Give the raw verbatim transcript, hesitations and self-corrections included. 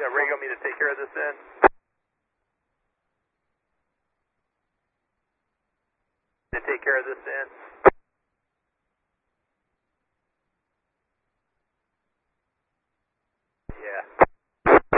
Yeah, Ray, you want me to take care of this then? To take care of this then? Yeah.